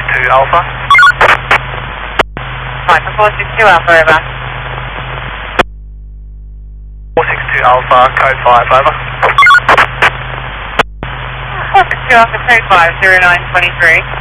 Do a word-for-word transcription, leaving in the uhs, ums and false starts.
two Alpha. Right, for four six two Alpha, over. four six two Alpha, code five, over. four six two Alpha, code five, zero nine twenty-three.